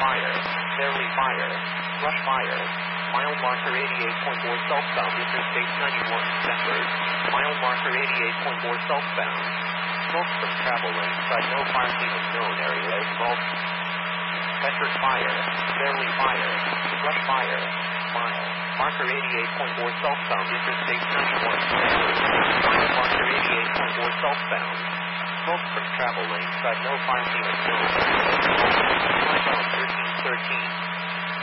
fire, barely fire, rush fire, mile marker 88.4 southbound, Interstate 91, centered, mile marker 88.4 southbound, smoke from travel lane, side no fire even known area involved, centered fire, barely fire, rush fire, mile, marker 88.4 southbound, Interstate 91, centered, mile marker 88.4 southbound, smoke from travel lane, side no fire even known area, 1313.